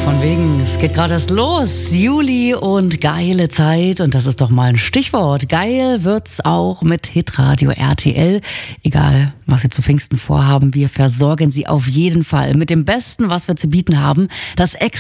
Von wegen, es geht gerade erst los. Juli und geile Zeit. Und das ist doch mal ein Stichwort. Geil wird's auch mit Hitradio RTL. Egal, was Sie zu Pfingsten vorhaben, wir versorgen Sie auf jeden Fall mit dem Besten, was wir zu bieten haben. Das